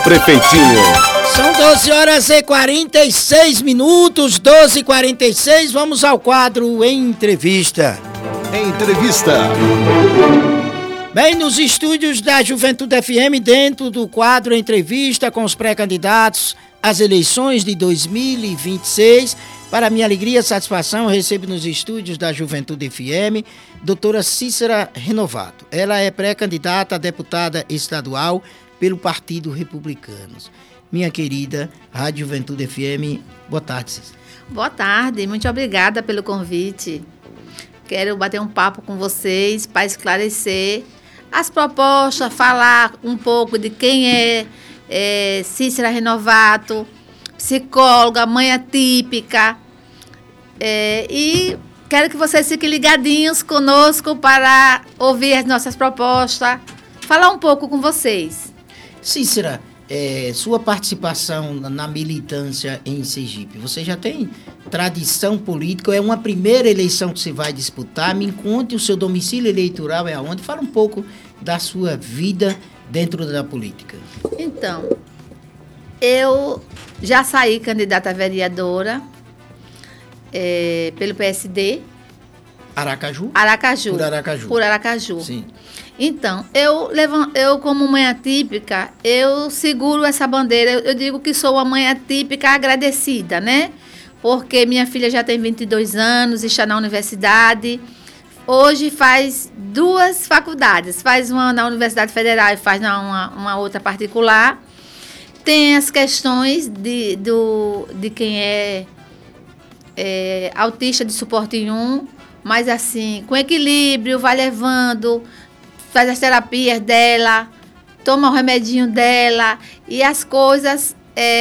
Prefeitinho. São 12h46, 12h46. Vamos ao quadro Entrevista. Entrevista. Bem, nos estúdios da Juventude FM, dentro do quadro Entrevista com os pré-candidatos às eleições de 2026. Para minha alegria e satisfação, eu recebo nos estúdios da Juventude FM, doutora Cícera Renovato. Ela é pré-candidata a deputada estadual pelo Partido Republicano. Minha querida Rádio Juventude FM, boa tarde, Cícera. Boa tarde, muito obrigada pelo convite. Quero bater um papo com vocês para esclarecer as propostas, falar um pouco de quem é Cícera Renovato, psicóloga, mãe atípica, e quero que vocês fiquem ligadinhos conosco para ouvir as nossas propostas, falar um pouco com vocês. Cícera, sua participação na militância em Sergipe, você já tem tradição política, é uma primeira eleição que você vai disputar? Me conte, o seu domicílio eleitoral é aonde? Fala um pouco da sua vida dentro da política. Então, eu já saí candidata a vereadora pelo PSD. Aracaju? Aracaju. Por Aracaju. Por Aracaju. Sim. Então, eu como mãe atípica, eu seguro essa bandeira. Eu digo que sou uma mãe atípica agradecida, né? Porque minha filha já tem 22 anos, está na universidade. Hoje faz 2 faculdades. Faz uma na Universidade Federal e faz uma outra particular. Tem as questões de quem é autista de suporte 1, mas assim, com equilíbrio, vai levando, faz as terapias dela, toma o remedinho dela e as coisas,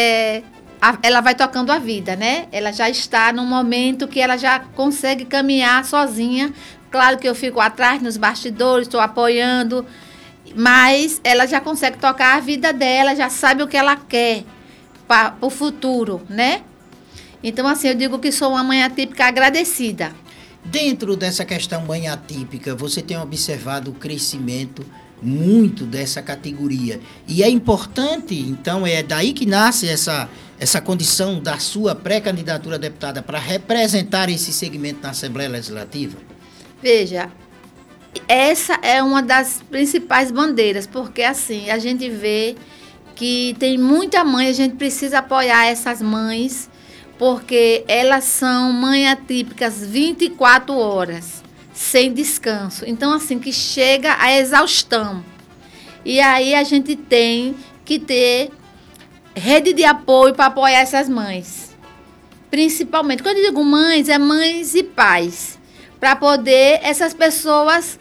ela vai tocando a vida, né? Ela já está num momento que ela já consegue caminhar sozinha. Claro que eu fico atrás nos bastidores, estou apoiando, mas ela já consegue tocar a vida dela, já sabe o que ela quer para o futuro, né? Então, assim, eu digo que sou uma mãe atípica agradecida. Dentro dessa questão mãe atípica, você tem observado o crescimento muito dessa categoria. E é importante, então, é daí que nasce essa condição da sua pré-candidatura a deputada para representar esse segmento na Assembleia Legislativa? Veja, essa é uma das principais bandeiras, porque assim, a gente vê que tem muita mãe, a gente precisa apoiar essas mães, porque elas são mães atípicas 24 horas, sem descanso. Então, assim, que chega a exaustão. E aí a gente tem que ter rede de apoio para apoiar essas mães. Principalmente, quando eu digo mães, é mães e pais. Para poder essas pessoas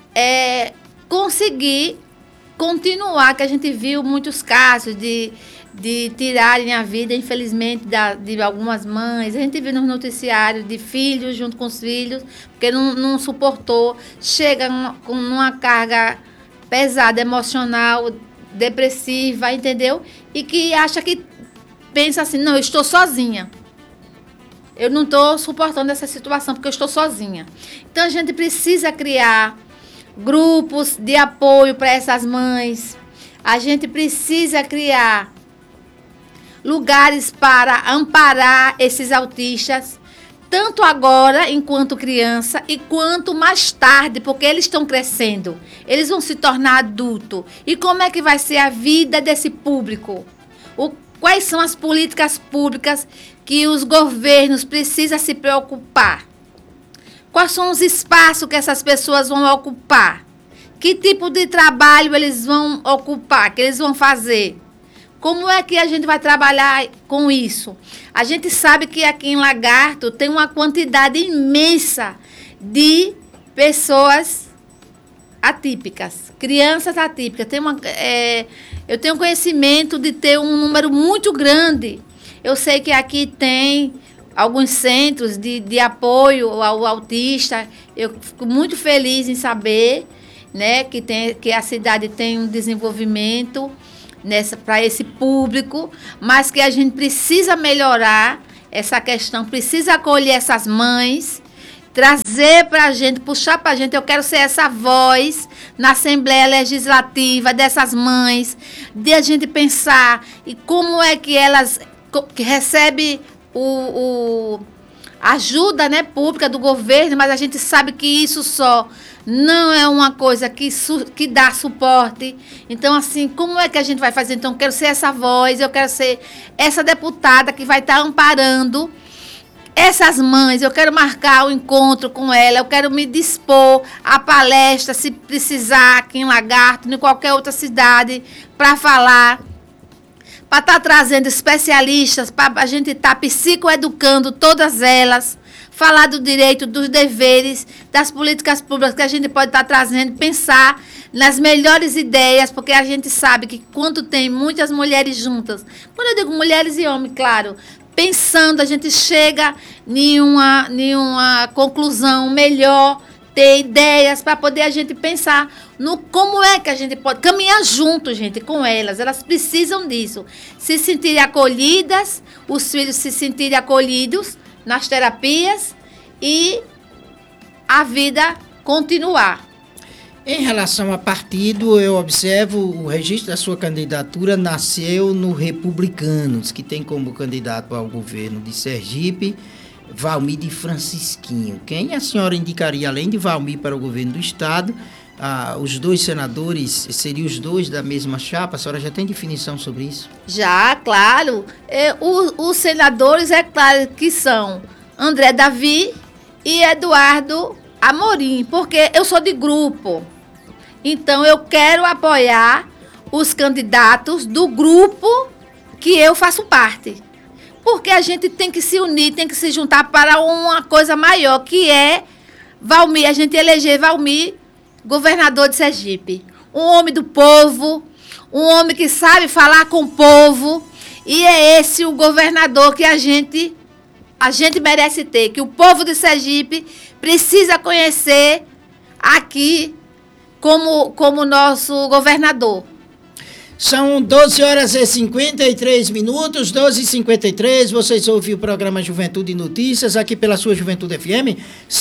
conseguir continuar, que a gente viu muitos casos de tirarem a vida, infelizmente, de algumas mães. A gente viu nos noticiários de filhos junto com os filhos, porque não suportou, chega com uma carga pesada, emocional, depressiva, entendeu? E que pensa assim, não, eu estou sozinha. Eu não estou suportando essa situação porque eu estou sozinha. Então, a gente precisa criar grupos de apoio para essas mães. A gente precisa criar lugares para amparar esses autistas, tanto agora, enquanto criança, e quanto mais tarde, porque eles estão crescendo. Eles vão se tornar adultos. E como é que vai ser a vida desse público? Quais são as políticas públicas que os governos precisam se preocupar? Quais são os espaços que essas pessoas vão ocupar? Que tipo de trabalho eles vão ocupar, que eles vão fazer? Como é que a gente vai trabalhar com isso? A gente sabe que aqui em Lagarto tem uma quantidade imensa de pessoas atípicas, crianças atípicas. Eu tenho conhecimento de ter um número muito grande. Eu sei que aqui tem alguns centros de apoio ao autista. Eu fico muito feliz em saber, né, que a cidade tem um desenvolvimento para esse público, mas que a gente precisa melhorar essa questão, precisa acolher essas mães trazer para a gente, puxar para a gente. Eu quero ser essa voz na Assembleia Legislativa dessas mães, de a gente pensar e como é que elas que recebem ajuda, né, pública do governo, mas a gente sabe que isso só não é uma coisa que dá suporte. Então, assim, como é que a gente vai fazer? Então, eu quero ser essa voz, eu quero ser essa deputada que vai estar amparando essas mães. Eu quero marcar o encontro com ela, eu quero me dispor à palestra, se precisar, aqui em Lagarto, em qualquer outra cidade, para falar, para estar trazendo especialistas, para a gente estar psicoeducando todas elas, falar do direito, dos deveres, das políticas públicas que a gente pode estar trazendo, pensar nas melhores ideias, porque a gente sabe que quando tem muitas mulheres juntas, quando eu digo mulheres e homens, claro, pensando, a gente chega em uma conclusão melhor, ter ideias para poder a gente pensar no como é que a gente pode caminhar junto, gente, com elas. Elas precisam disso. Se sentirem acolhidas, os filhos se sentirem acolhidos nas terapias e a vida continuar. Em relação a partido, eu observo o registro da sua candidatura nasceu no Republicanos, que tem como candidato ao governo de Sergipe, Valmir de Francisquinho. Quem a senhora indicaria, além de Valmir, para o governo do estado? Os dois senadores, seriam os dois da mesma chapa? A senhora já tem definição sobre isso? Já, claro. Os senadores, é claro que são André Davi e Eduardo Amorim, porque eu sou de grupo. Então, eu quero apoiar os candidatos do grupo que eu faço parte. Porque a gente tem que se unir, tem que se juntar para uma coisa maior, que é Valmir, a gente eleger Valmir governador de Sergipe. Um homem do povo, um homem que sabe falar com o povo, e é esse o governador que a gente merece ter, que o povo de Sergipe precisa conhecer aqui como nosso governador. São 12 horas e 53 minutos, 12h53, vocês ouvem o programa Juventude e Notícias, aqui pela sua Juventude FM,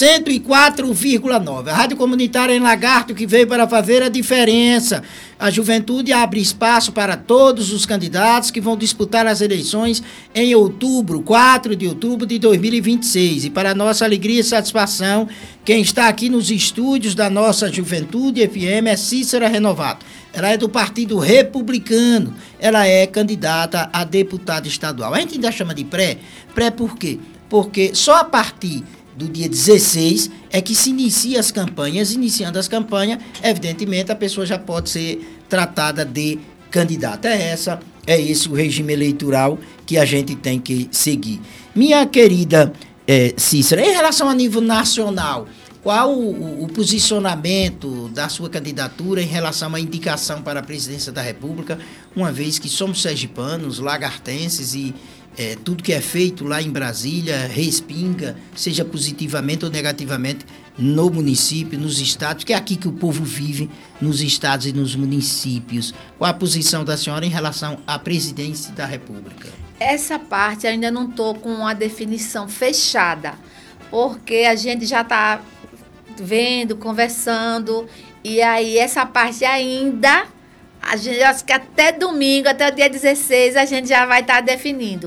104,9. A Rádio Comunitária em Lagarto, que veio para fazer a diferença. A Juventude abre espaço para todos os candidatos que vão disputar as eleições em outubro, 4 de outubro de 2026. E para nossa alegria e satisfação, quem está aqui nos estúdios da nossa Juventude FM é Cícera Renovato. Ela é do Partido Republicano, ela é candidata a deputada estadual. A gente ainda chama de pré. Pré por quê? Porque só a partir do dia 16 é que se inicia as campanhas. Iniciando as campanhas, evidentemente, a pessoa já pode ser tratada de candidata. É esse o regime eleitoral que a gente tem que seguir. Minha querida Cícera, em relação a nível nacional, qual o posicionamento da sua candidatura em relação à indicação para a presidência da República, uma vez que somos sergipanos, lagartenses e tudo que é feito lá em Brasília respinga, seja positivamente ou negativamente, no município, nos estados, que é aqui que o povo vive, nos estados e nos municípios. Qual a posição da senhora em relação à presidência da República? Essa parte ainda não estou com a definição fechada, porque a gente já está vendo, conversando, e aí essa parte ainda, a gente acho que até domingo, até o dia 16, a gente já vai estar definindo.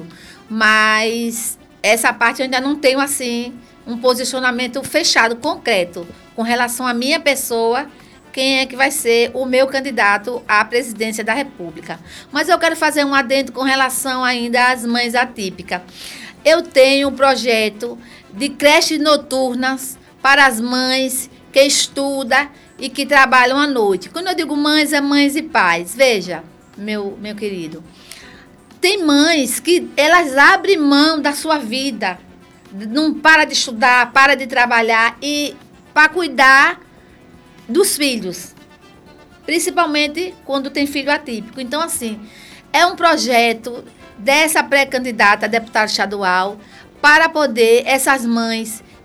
Mas essa parte eu ainda não tenho, assim, um posicionamento fechado, concreto, com relação à minha pessoa, quem é que vai ser o meu candidato à presidência da República. Mas eu quero fazer um adendo com relação ainda às mães atípicas. Eu tenho um projeto de creches noturnas para as mães que estudam e que trabalham à noite. Quando eu digo mães, é mães e pais. Veja, meu querido, tem mães que elas abrem mão da sua vida, não para de estudar, para de trabalhar e para cuidar dos filhos, principalmente quando tem filho atípico. Então, assim, é um projeto dessa pré-candidata a deputada estadual para poder essas mães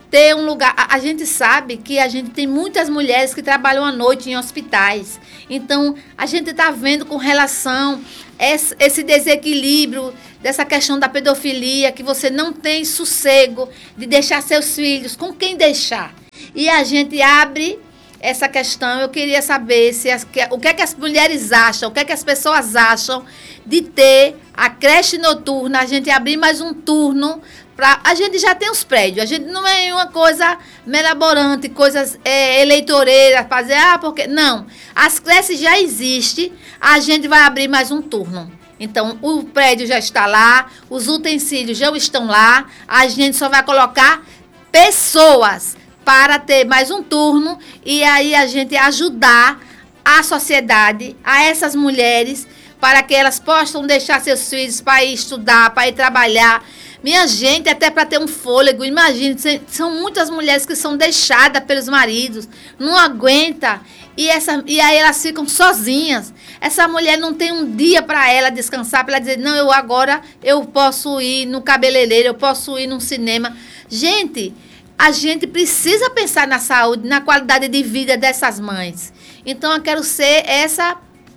ter um lugar. A gente sabe que a gente tem muitas mulheres que trabalham à noite em hospitais. Então, a gente está vendo com relação a esse desequilíbrio dessa questão da pedofilia, que você não tem sossego de deixar seus filhos, com quem deixar. E a gente abre essa questão. Eu queria saber o que é que as mulheres acham, o que é que as pessoas acham de ter a creche noturna, a gente abrir mais um turno. A gente já tem os prédios, a gente não é uma coisa melaborante, coisas eleitoreiras, fazer, porque... Não, as creches já existem, a gente vai abrir mais um turno. Então, o prédio já está lá, os utensílios já estão lá, a gente só vai colocar pessoas para ter mais um turno e aí a gente ajudar a sociedade, a essas mulheres, para que elas possam deixar seus filhos para ir estudar, para ir trabalhar. Minha gente, até para ter um fôlego, imagine, são muitas mulheres que são deixadas pelos maridos, não aguenta, e aí elas ficam sozinhas. Essa mulher não tem um dia para ela descansar, para ela dizer, não, agora eu posso ir no cabeleireiro, eu posso ir num cinema. Gente, a gente precisa pensar na saúde, na qualidade de vida dessas mães. Então, eu quero ser essa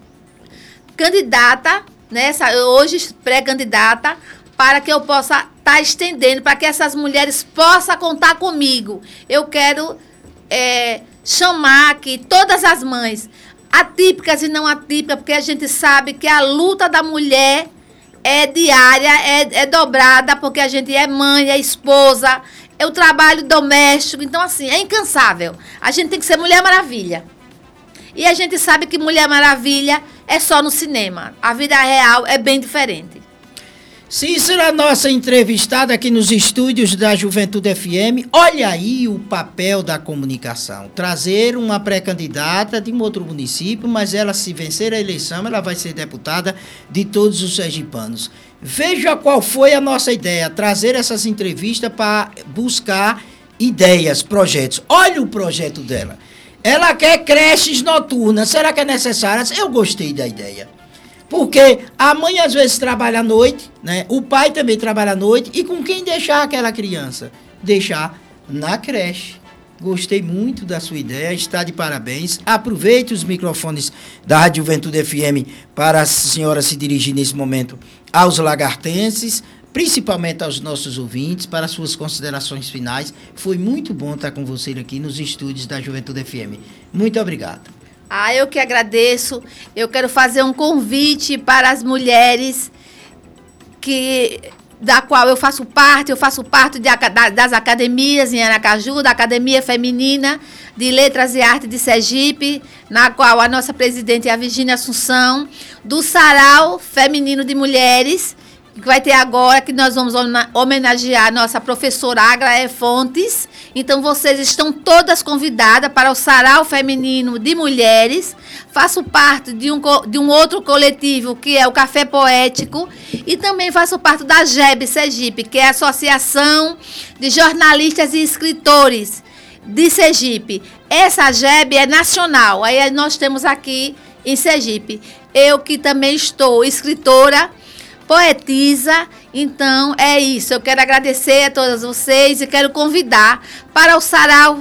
candidata, hoje pré-candidata, para que eu possa estar estendendo, para que essas mulheres possam contar comigo. Eu quero chamar aqui todas as mães, atípicas e não atípicas, porque a gente sabe que a luta da mulher é diária, é dobrada, porque a gente é mãe, é esposa, é o trabalho doméstico. Então, assim, é incansável. A gente tem que ser Mulher Maravilha. E a gente sabe que Mulher Maravilha é só no cinema. A vida real é bem diferente. Cícera, nossa entrevistada aqui nos estúdios da Juventude FM, olha aí o papel da comunicação. Trazer uma pré-candidata de um outro município, mas ela, se vencer a eleição, ela vai ser deputada de todos os sergipanos. Veja qual foi a nossa ideia, trazer essas entrevistas para buscar ideias, projetos. Olha o projeto dela. Ela quer creches noturnas. Será que é necessário? Eu gostei da ideia. Porque a mãe às vezes trabalha à noite, né? O pai também trabalha à noite. E com quem deixar aquela criança? Deixar na creche. Gostei muito da sua ideia, está de parabéns. Aproveite os microfones da Rádio Juventude FM para a senhora se dirigir nesse momento aos lagartenses, principalmente aos nossos ouvintes, para suas considerações finais. Foi muito bom estar com você aqui nos estúdios da Juventude FM. Muito obrigado. Eu que agradeço. Eu quero fazer um convite para as mulheres da qual eu faço parte das academias em Aracaju, da Academia Feminina de Letras e Artes de Sergipe, na qual a nossa presidente é a Virgínia Assunção, do Sarau Feminino de Mulheres, que vai ter agora, que nós vamos homenagear a nossa professora Agra Fontes. Então, vocês estão todas convidadas para o Sarau Feminino de Mulheres. Faço parte de um outro coletivo, que é o Café Poético, e também faço parte da GEB Sergipe, que é a Associação de Jornalistas e Escritores de Sergipe. Essa GEB é nacional, aí nós temos aqui em Sergipe. Eu que também estou escritora, poetisa, então é isso. Eu quero agradecer a todas vocês e quero convidar para o Sarau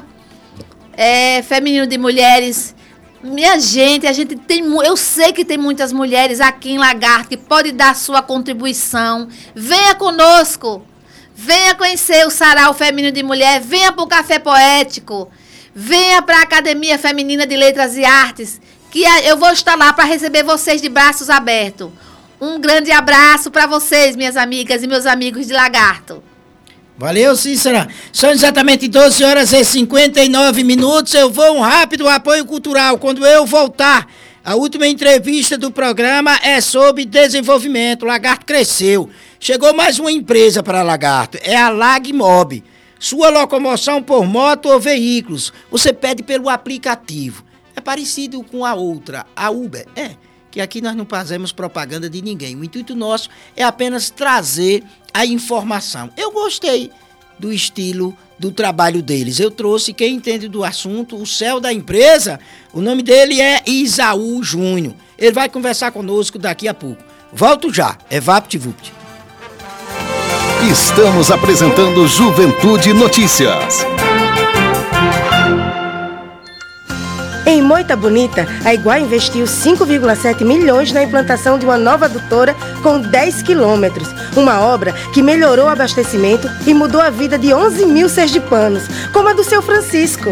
Feminino de Mulheres. Minha gente, eu sei que tem muitas mulheres aqui em Lagarto que podem dar sua contribuição. Venha conosco, venha conhecer o Sarau Feminino de Mulheres, venha para o Café Poético, venha para a Academia Feminina de Letras e Artes, que eu vou estar lá para receber vocês de braços abertos. Um grande abraço para vocês, minhas amigas e meus amigos de Lagarto. Valeu, Cícera. São exatamente 12 horas e 59 minutos. Eu vou um rápido apoio cultural. Quando eu voltar, a última entrevista do programa é sobre desenvolvimento. Lagarto cresceu. Chegou mais uma empresa para Lagarto. É a Lagmob. Sua locomoção por moto ou veículos. Você pede pelo aplicativo. É parecido com a outra, a Uber. Que aqui nós não fazemos propaganda de ninguém. O intuito nosso é apenas trazer a informação. Eu gostei do estilo do trabalho deles. Eu trouxe quem entende do assunto, o CEO da empresa, o nome dele é Isaú Júnior. Ele vai conversar conosco daqui a pouco. Volto já, é VaptVupt. Estamos apresentando Juventude Notícias. Em Moita Bonita, a Iguá investiu 5,7 milhões na implantação de uma nova adutora com 10 quilômetros. Uma obra que melhorou o abastecimento e mudou a vida de 11 mil sergipanos, como a do seu Francisco.